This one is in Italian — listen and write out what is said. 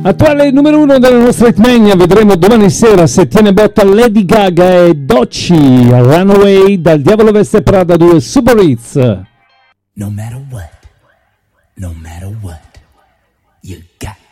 Attuale numero 1 della nostra Hitmania, vedremo domani sera se tiene botta Lady Gaga e Doechii, Runaway dal Diavolo Veste Prada 2 Super Hits. No matter what, you got